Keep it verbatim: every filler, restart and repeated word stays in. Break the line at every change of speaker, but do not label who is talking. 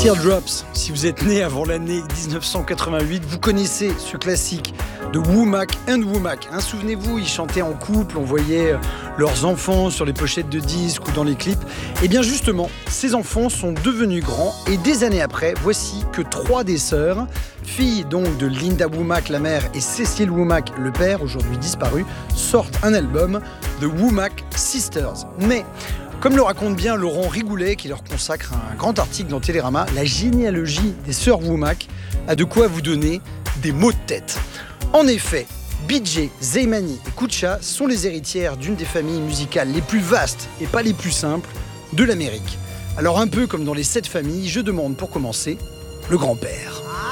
Teardrops, si vous êtes né avant l'année dix-neuf cent quatre-vingt-huit, vous connaissez ce classique de Womack and Womack. Hein, souvenez-vous, ils chantaient en couple, on voyait leurs enfants sur les pochettes de disques ou dans les clips. Et bien justement, ces enfants sont devenus grands et des années après, voici que trois des sœurs, filles donc de Linda Womack, la mère, et Cecil Womack, le père, aujourd'hui disparu, sortent un album, The Womack Sisters. Mais comme le raconte bien Laurent Rigoulet, qui leur consacre un grand article dans Télérama, la généalogie des sœurs Womack a de quoi vous donner des maux de tête. En effet, B J, Zeymani et Kutcha sont les héritières d'une des familles musicales les plus vastes et pas les plus simples de l'Amérique. Alors un peu comme dans les sept familles, je demande pour commencer le grand-père.